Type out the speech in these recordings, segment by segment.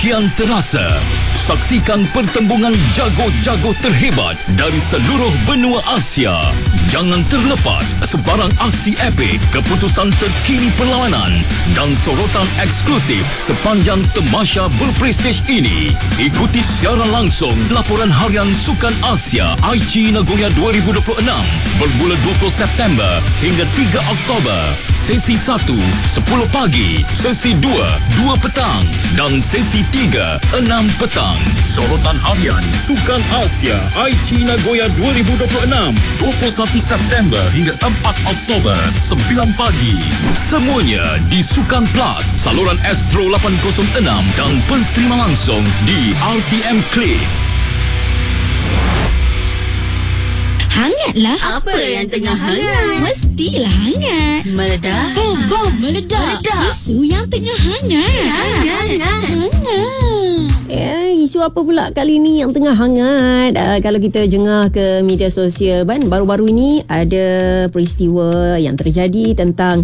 kian terasa. Saksikan pertembungan jago-jago terhebat dari seluruh benua Asia. Jangan terlepas sebarang aksi epik, keputusan terkini perlawanan dan sorotan eksklusif sepanjang tamasya berprestij ini. Ikuti secara langsung laporan harian Sukan Asia Aichi Nagoya 2026 bermula 20 September hingga 3 Oktober. Sesi 1, 10 pagi. Sesi 2, 2 petang. Dan sesi 3, 6 petang. Sorotan harian Sukan Asia Aichi Nagoya 2026 21 September hingga 4 Oktober 9 pagi. Semuanya di Sukan Plus, saluran Astro 806 dan pensterima langsung di RTM Click. Hangatlah. Apa yang tengah hangat? Mestilah hangat. Meledak. Bom meledak. Isu yang tengah hangat. Hangat. Isu apa pula kali ni yang tengah hangat? Kalau kita jengah ke media sosial, baru-baru ini ada peristiwa yang terjadi tentang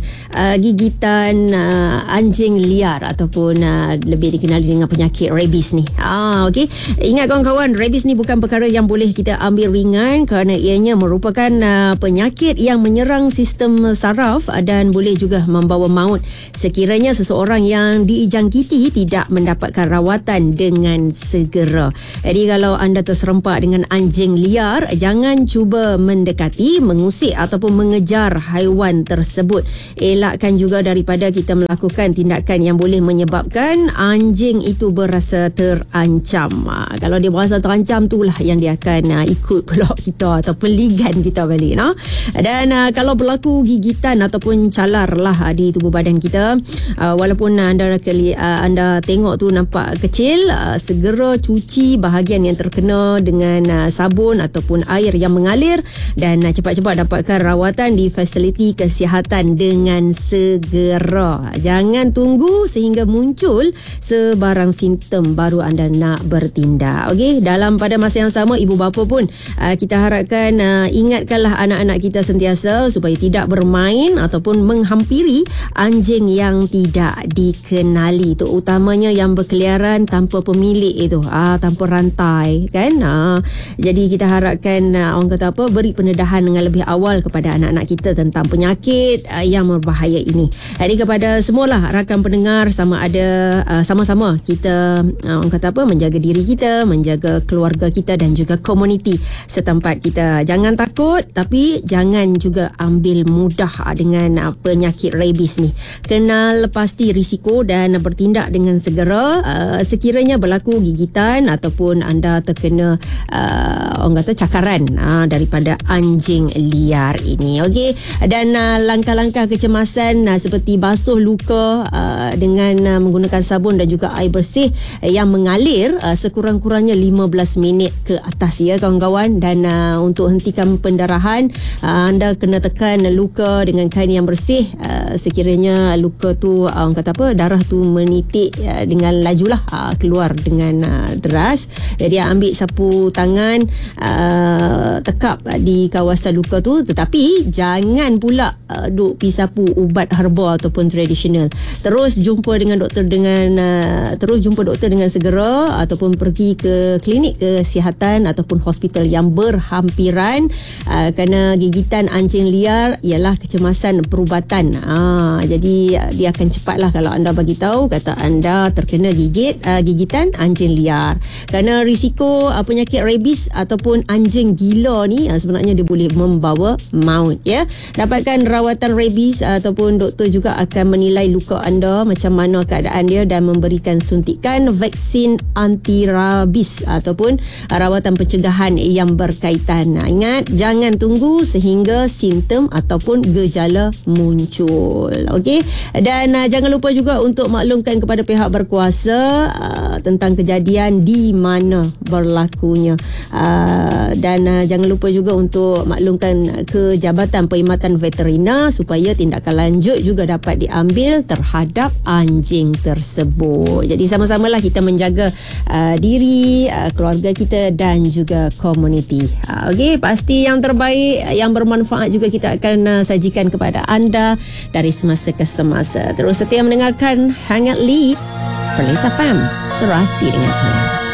gigitan anjing liar ataupun lebih dikenali dengan penyakit rabies ni. Okey. Ingat kawan-kawan, rabies ni bukan perkara yang boleh kita ambil ringan kerana ianya merupakan penyakit yang menyerang sistem saraf dan boleh juga membawa maut sekiranya seseorang yang dijangkiti tidak mendapatkan rawatan dengan segera. Jadi kalau anda terserempak dengan anjing liar, jangan cuba mendekati, mengusik ataupun mengejar haiwan tersebut. Elakkan juga daripada kita melakukan tindakan yang boleh menyebabkan anjing itu berasa terancam. Kalau dia berasa terancam, itulah yang dia akan ikut peluk kita ataupun ligan kita balik. Dan kalau berlaku gigitan ataupun calar lah di tubuh badan kita, walaupun anda tengok tu nampak kecil, segera cuci bahagian yang terkena dengan sabun ataupun air yang mengalir dan cepat-cepat dapatkan rawatan di fasiliti kesihatan dengan segera. Jangan tunggu sehingga muncul sebarang simptom baru anda nak bertindak. Okey, pada masa yang sama, ibu bapa pun kita harapkan ingatkanlah anak-anak kita sentiasa supaya tidak bermain ataupun menghampiri anjing yang tidak dikenali, terutamanya yang berkeliaran tanpa pemilik itu, tanpa rantai kan. Jadi kita harapkan orang kata apa, beri pendedahan dengan lebih awal kepada anak-anak kita tentang penyakit yang berbahaya ini. Jadi kepada semualah rakan pendengar, sama-sama kita orang kata apa, menjaga diri kita, menjaga keluarga kita dan juga komuniti setempat kita. Jangan takut, tapi jangan juga ambil mudah dengan penyakit rabies ni. Kenal pasti risiko dan bertindak dengan segera sekiranya berlaku gigitan ataupun anda terkena orang kata cakaran daripada anjing liar ini. Okey, dan langkah-langkah kecemasan seperti basuh luka dengan menggunakan sabun dan juga air bersih yang mengalir sekurang-kurangnya 15 minit ke atas ya kawan-kawan. Dan untuk hentikan pendarahan, anda kena tekan luka dengan kain yang bersih. Sekiranya luka tu orang kata apa, darah tu menitik dengan lajulah keluar dengan deras. Jadi ambil sapu tangan, tekap di kawasan luka tu, tetapi jangan pula duk pi sapu ubat herba ataupun tradisional. Terus jumpa doktor dengan segera ataupun pergi ke klinik kesihatan ataupun hospital yang berhampiran kerana gigitan anjing liar ialah kecemasan perubatan. Jadi dia akan cepatlah kalau anda bagi tahu kata anda terkena gigitan anjing liar. Kerana risiko penyakit rabies ataupun anjing gila ni sebenarnya dia boleh membawa maut ya. Dapatkan rawatan rabies ataupun doktor juga akan menilai luka anda macam mana keadaan dia dan memberikan suntikan vaksin anti rabies ataupun rawatan pencegahan yang berkaitan. Ingat, jangan tunggu sehingga simptom ataupun gejala muncul. Okey, dan jangan lupa juga untuk maklumkan kepada pihak berkuasa tentang kejadian di mana berlakunya, dan jangan lupa juga untuk maklumkan ke Jabatan Perkhidmatan Veterina supaya tindakan lanjut juga dapat diambil terhadap anjing tersebut. Jadi sama-samalah kita menjaga diri, keluarga kita dan juga komuniti. Okey, pasti yang terbaik, yang bermanfaat juga kita akan sajikan kepada anda dari semasa ke semasa. Terus setia mendengarkan Hangat Lead. Perlis FM, serasi dengan kau.